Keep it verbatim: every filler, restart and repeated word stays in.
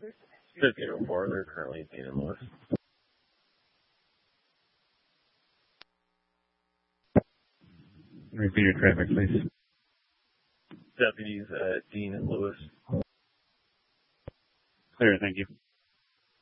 fifteen oh four, they're currently at Dean and Lewis. Repeat your traffic, please. Deputies at Dean and Lewis. Clear, thank you.